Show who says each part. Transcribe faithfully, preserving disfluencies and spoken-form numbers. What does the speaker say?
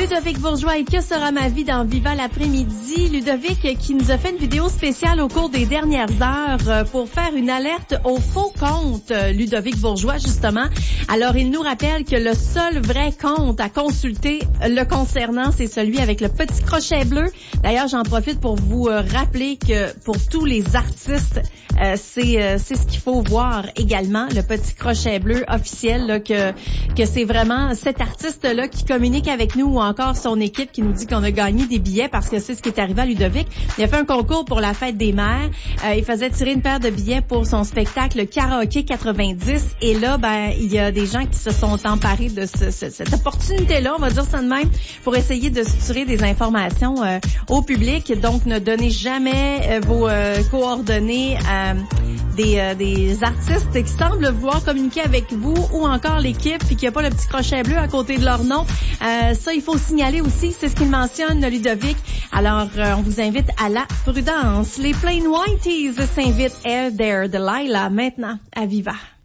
Speaker 1: Ludovic Bourgeois et Que sera ma vie dans Viva l'après-midi. Ludovic qui nous a fait une vidéo spéciale au cours des dernières heures pour faire une alerte au faux compte Ludovic Bourgeois, justement. Alors, il nous rappelle que le seul vrai compte à consulter le concernant, c'est celui avec le petit crochet bleu. D'ailleurs, j'en profite pour vous rappeler que pour tous les artistes, euh, c'est euh, c'est ce qu'il faut voir également, le petit crochet bleu officiel, là, que que c'est vraiment cet artiste-là qui communique avec nous ou encore son équipe qui nous dit qu'on a gagné des billets parce que c'est ce qui est arrivé à Ludovic. Il a fait un concours pour la fête des mères. Euh, il faisait tirer une paire de billets pour son spectacle Karaoké quatre-vingt-dix. Et là, ben, il y a des gens qui se sont emparés de ce, ce, cette opportunité-là, on va dire ça de même, pour essayer de suturer des informations euh, au public. Donc, ne donnez jamais euh, vos euh, coordonnées à des, euh, des artistes qui semblent vouloir communiquer avec vous ou encore l'équipe puis qu'il n'y a pas le petit crochet bleu à côté de leur nom. Euh, ça, il faut signaler aussi, c'est ce qu'il mentionne, Ludovic. Alors, euh, on vous invite à la prudence. Les Plain Whiteys s'invitent Air There de Laila maintenant à Viva.